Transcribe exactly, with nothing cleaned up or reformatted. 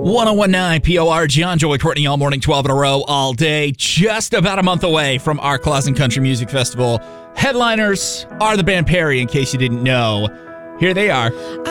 ten nineteen P O R, John, Joey, Courtney, all morning, twelve in a row, all day. Just about a month away from our Clausen Country Music Festival. Headliners are the band Perry, in case you didn't know. Here they are.